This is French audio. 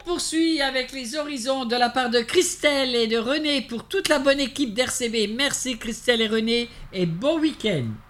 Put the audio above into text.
poursuit avec les horizons de la part de Christelle et de René pour toute la bonne équipe d'RCB. Merci Christelle et René et bon week-end.